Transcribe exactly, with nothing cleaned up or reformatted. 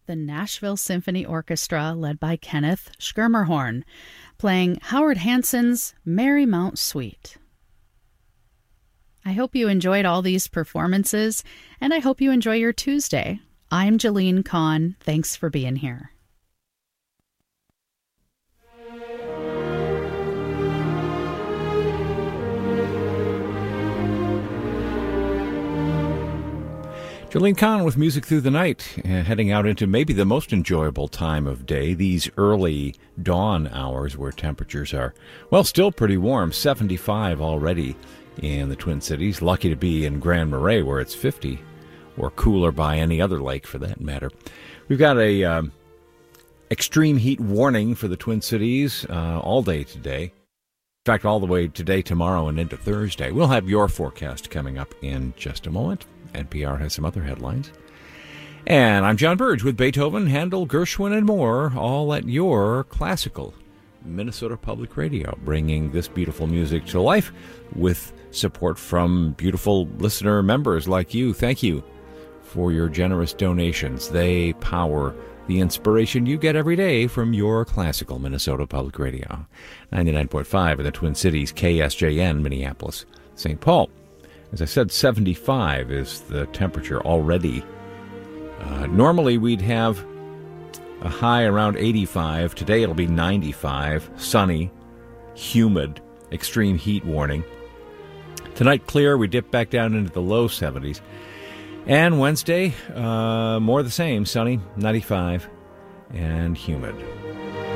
the Nashville Symphony Orchestra, led by Kenneth Schermerhorn, playing Howard Hanson's Marymount Suite. I hope you enjoyed all these performances, and I hope you enjoy your Tuesday. I'm Jalene Kahn. Thanks for being here. Jalene Kahn with Music Through the Night, uh, heading out into maybe the most enjoyable time of day, these early dawn hours where temperatures are, well, still pretty warm, seventy-five already in the Twin Cities. Lucky to be in Grand Marais where it's fifty, or cooler by any other lake for that matter. We've got a uh, extreme heat warning for the Twin Cities uh, all day today. In fact, all the way today, tomorrow, and into Thursday. We'll have your forecast coming up in just a moment. N P R has some other headlines. And I'm John Burge with Beethoven, Handel, Gershwin, and more, all at your classical Minnesota Public Radio, bringing this beautiful music to life with support from beautiful listener members like you. Thank you for your generous donations. They power the inspiration you get every day from your classical Minnesota Public Radio. ninety-nine point five in the Twin Cities, K S J N, Minneapolis, Saint Paul. As I said, seventy-five is the temperature already. Uh, normally we'd have a high around eighty-five. Today it'll be ninety-five, sunny, humid, extreme heat warning. Tonight clear, we dip back down into the low seventies. And Wednesday, uh, more the same, sunny, ninety-five, and humid.